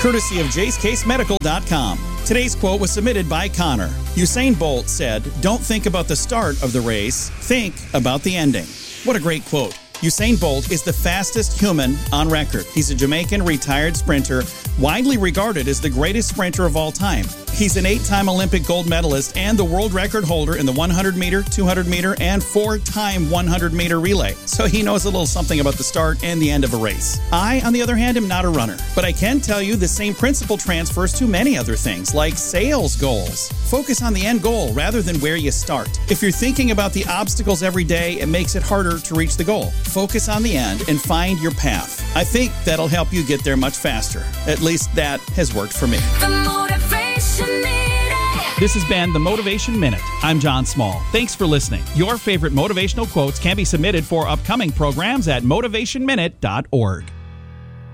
courtesy of JaceCaseMedical.com. Today's quote was submitted by Connor. Usain Bolt said, "Don't think about the start of the race, think about the ending." What a great quote. Usain Bolt is the fastest human on record. He's a Jamaican retired sprinter, widely regarded as the greatest sprinter of all time. He's an 8-time Olympic gold medalist and the world record holder in the 100-meter, 200-meter, and 4-time 100-meter relay. So he knows a little something about the start and the end of a race. I, on the other hand, am not a runner. But I can tell you the same principle transfers to many other things, like sales goals. Focus on the end goal rather than where you start. If you're thinking about the obstacles every day, it makes it harder to reach the goal. Focus on the end and find your path. I think that'll help you get there much faster. At least that has worked for me. This has been the Motivation Minute. I'm John Small. Thanks for listening. Your favorite motivational quotes can be submitted for upcoming programs at motivationminute.org.